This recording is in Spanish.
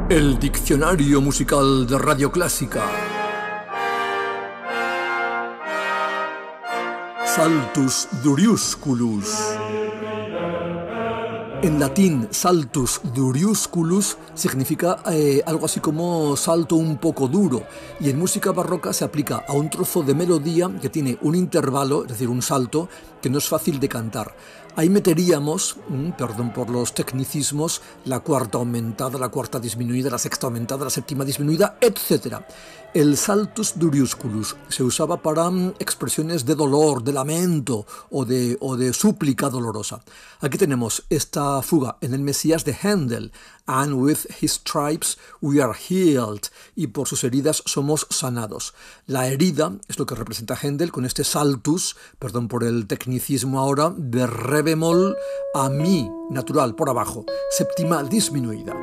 El diccionario musical de Radio Clásica. Saltus Duriusculus. En latín, saltus duriusculus significa algo así como salto un poco duro, y en música barroca se aplica a un trozo de melodía que tiene un intervalo, es decir, un salto, que no es fácil de cantar. Ahí meteríamos, perdón por los tecnicismos, la cuarta aumentada, la cuarta disminuida, la sexta aumentada, la séptima disminuida, etc. El saltus duriusculus se usaba para expresiones de dolor, de lamento o de súplica dolorosa. Aquí tenemos esta fuga en el Mesías de Händel. And with his stripes we are healed. Y por sus heridas somos sanados. La herida es lo que representa Händel con este saltus, perdón por el tecnicismo ahora, de re bemol a mi natural por abajo, séptima disminuida.